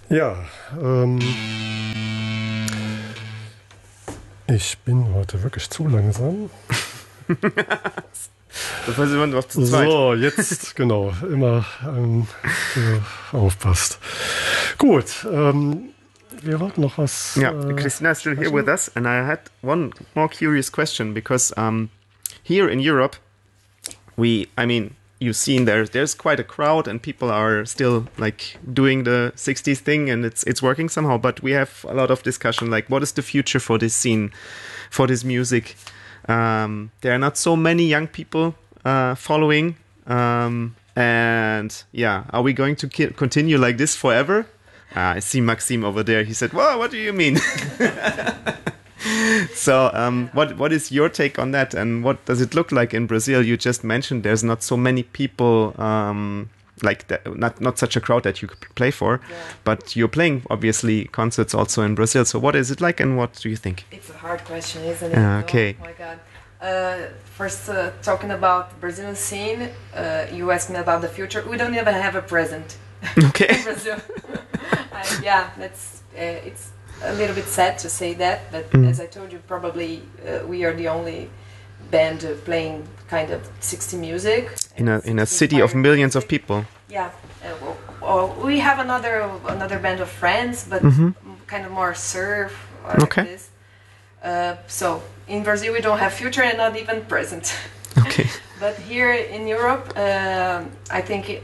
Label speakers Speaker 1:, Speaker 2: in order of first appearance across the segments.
Speaker 1: Ja, ich bin heute wirklich zu langsam.
Speaker 2: Dafür sind wir noch zu zweit.
Speaker 1: So, jetzt, genau, immer aufpasst. Gut, wir wollten noch was...
Speaker 2: Yeah, Christina is still here with us, and I had one more curious question, because here in Europe, you've seen there's quite a crowd, and people are still like doing the 60s thing, and it's working somehow, but we have a lot of discussion, like what is the future for this scene, for this music. There are not so many young people following, and yeah, are we going to continue like this forever? I see Maxime over there. He said, "Well, what do you mean?" So, what is your take on that, and what does it look like in Brazil? You just mentioned there's not so many people, like that, not such a crowd that you could play for, but you're playing obviously concerts also in Brazil. So, what is it like, and what do you think?
Speaker 3: It's a hard question, isn't it?
Speaker 2: Okay.
Speaker 3: Oh my God. First, talking about the Brazilian scene, you asked me about the future. We don't even have a present.
Speaker 2: Okay.
Speaker 3: In Brazil. It's a little bit sad to say that, but as I told you, probably we are the only band playing kind of 60 music
Speaker 2: in a city of millions of people.
Speaker 3: Yeah, we have another band of friends, but kind of more surf or like this. So in Brazil we don't have future and not even present.
Speaker 2: Okay.
Speaker 3: But here in Europe, I think,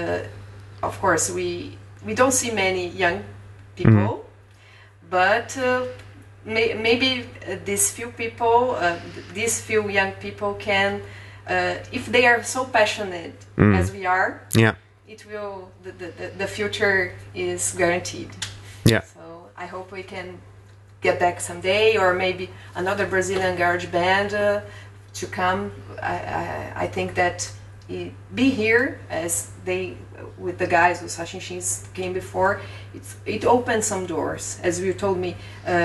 Speaker 3: of course, we don't see many young people, but maybe these few people, these few young people can, if they are so passionate as we are, it will. The future is guaranteed.
Speaker 2: Yeah.
Speaker 3: So I hope we can get back someday, or maybe another Brazilian garage band to come. I think that be here as they, with the guys with Sachinchins came before, it opens some doors. As you told me,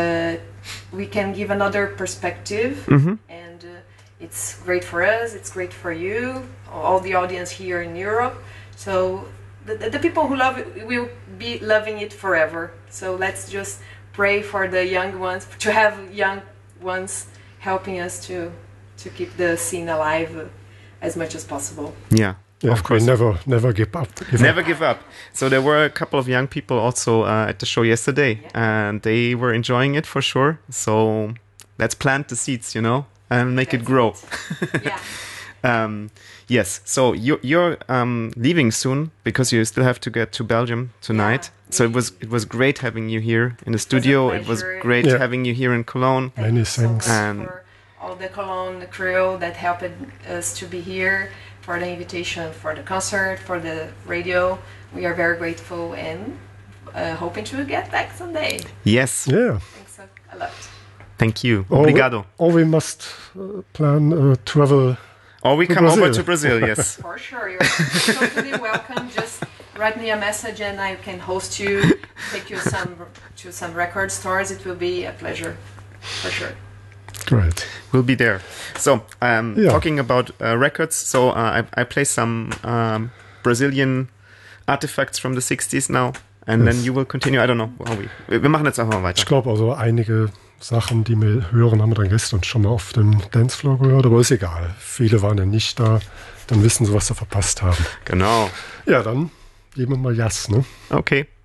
Speaker 3: we can give another perspective, and it's great for us, it's great for you, all the audience here in Europe. So the people who love it will be loving it forever. So let's just pray for the young ones, to have young ones helping us to keep the scene alive as much as possible.
Speaker 2: Yeah, of course.
Speaker 1: Never give up.
Speaker 2: Give up. So there were a couple of young people also at the show yesterday, and they were enjoying it for sure. So let's plant the seeds, and make it grow.
Speaker 3: Yeah.
Speaker 2: Yes. So you're leaving soon because you still have to get to Belgium tonight. Yeah. So it was great having you here in the studio. It was great having you here in Cologne.
Speaker 1: Many thanks.
Speaker 3: And for all the Cologne crew that helped us to be here, for the invitation, for the concert, for the radio. We are very grateful and hoping to get back someday.
Speaker 2: Yes.
Speaker 1: Yeah.
Speaker 3: Thanks a lot.
Speaker 2: Thank you. Obrigado.
Speaker 1: Or we must plan travel.
Speaker 2: Or we come over to Brazil, yes.
Speaker 3: For sure. You're totally welcome. Just write me a message and I can host you, take you to some record stores. It will be a pleasure, for sure.
Speaker 1: Great.
Speaker 2: We'll be there. So, talking about records, so I play some Brazilian artifacts from the 60s now, and then you will continue. I don't know. Wir machen jetzt einfach mal weiter.
Speaker 1: Ich glaube also einige Sachen, die wir hören, haben wir dann gestern schon mal auf dem Dancefloor gehört, aber ist egal. Viele waren ja nicht da, dann wissen sie, was sie verpasst haben.
Speaker 2: Genau.
Speaker 1: Ja, dann geben wir mal Jas, ne?
Speaker 2: Okay.